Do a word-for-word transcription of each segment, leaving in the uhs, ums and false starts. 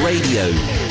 Radio.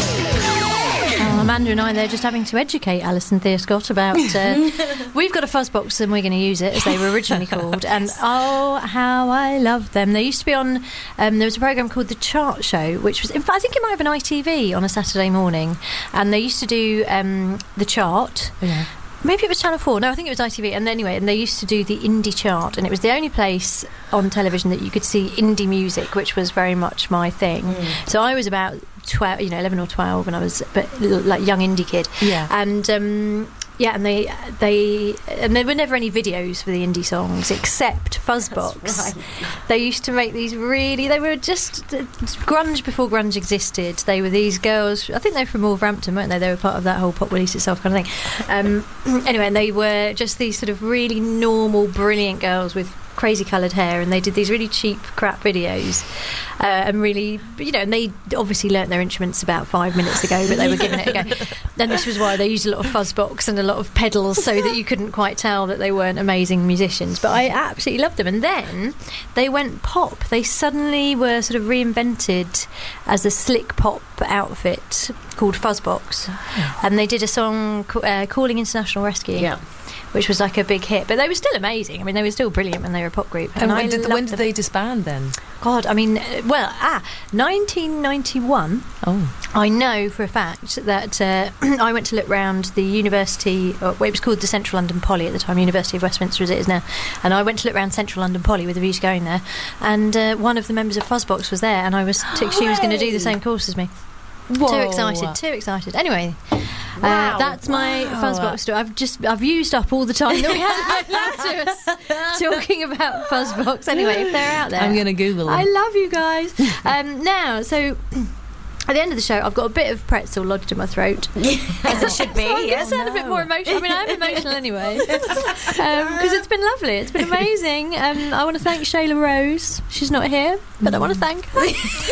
Oh, Amanda and I, they're just having to educate Alison Thea Scott about... Uh, we've got a fuzzbox and we're going to use it, as they were originally called. And, oh, how I love them. They used to be on... Um, there was a programme called The Chart Show, which was... In fact, I think it might have been I T V on a Saturday morning. And they used to do um, The Chart... Yeah. Maybe it was Channel four. No, I think it was I T V. And anyway, and they used to do the indie chart, and it was the only place on television that you could see indie music, which was very much my thing. Mm. So I was about twelve, you know, eleven or twelve, and I was but like young indie kid. Yeah. And um, yeah, and they they and there were never any videos for the indie songs except Fuzzbox. That's right. They used to make these really. They were just uh, grunge before grunge existed. They were these girls. I think they were from Wolverhampton, weren't they? They were part of that whole Pop Release Itself kind of thing. Um, anyway, and they were just these sort of really normal, brilliant girls with crazy coloured hair, and they did these really cheap crap videos uh, and really, you know, and they obviously learnt their instruments about five minutes ago, but they were giving it a go. And this was why they used a lot of fuzzbox and a lot of pedals, so that you couldn't quite tell that they weren't amazing musicians. But I absolutely loved them. And then they went pop. They suddenly were sort of reinvented as a slick pop outfit called Fuzzbox. And they did a song uh, Calling International Rescue. Yeah. Which was like a big hit, but they were still amazing. I mean, they were still brilliant when they were a pop group. And, and when, I did, when did them. they disband then? God, I mean, well, ah, nineteen ninety-one. Oh, I know for a fact that uh, I went to look round the university. Or, well, it was called the Central London Poly at the time, University of Westminster as it is now. And I went to look round Central London Poly with a view to going there. And uh, one of the members of Fuzzbox was there, and I was t- she was going to do the same course as me. Whoa. Too excited, too excited. Anyway, wow. uh, that's my Wow. Fuzzbox story. I've just I've used up all the time that we had to us talking about Fuzzbox. Anyway, if they're out there, I'm going to Google them. I love you guys. Um, now, so at the end of the show, I've got a bit of pretzel lodged in my throat. As it should be. So I'm going to Yes. sound a bit more emotional. I mean, I'm emotional anyway. Because um, it's been lovely. It's been amazing. Um, I want to thank Shayla Rose. She's not here, but I want to thank her. And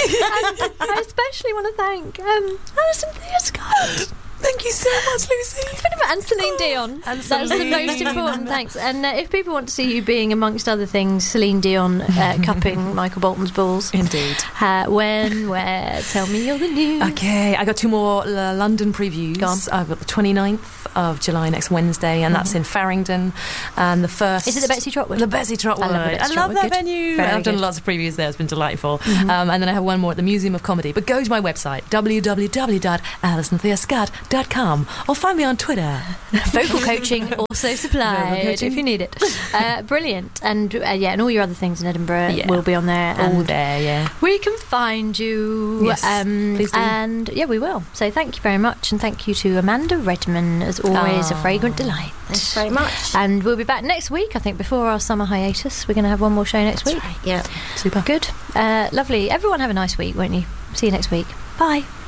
I especially want to thank um, Alison Thea Scott. Thank you so much, Lucy. It's been about and Celine Dion. And That's the Celine. most important thanks. And uh, if people want to see you being, amongst other things, Celine Dion uh, cupping Michael Bolton's balls. Indeed. Uh, when, where? Tell me you're the news. Okay, I got two more uh, London previews. Go on. I've got the twenty-ninth of July next Wednesday, and mm-hmm. that's in Farringdon. And the first... Is it the Betsy Trotwood? The Betsy Trotwood. I love, the Betsy I love Trotwood. that Good. venue. Very I've done good. lots of previews there. It's been delightful. Mm-hmm. Um, and then I have one more at the Museum of Comedy. But go to my website, w w w dot alison thea scott dot com, or find me on Twitter. Vocal coaching also supplied Vocal coaching. if you need it. Uh, brilliant. And uh, yeah, and all your other things in Edinburgh Yeah. will be on there. All And there, yeah. we can find you. Yes, um, please do. And yeah, we will. So thank you very much. And thank you to Amanda Redman, as always, a Aww. fragrant delight. Thanks very much. And we'll be back next week, I think, before our summer hiatus. We're going to have one more show next That's week. right. Yeah. Super. Good. Uh, lovely. Everyone have a nice week, won't you? See you next week. Bye.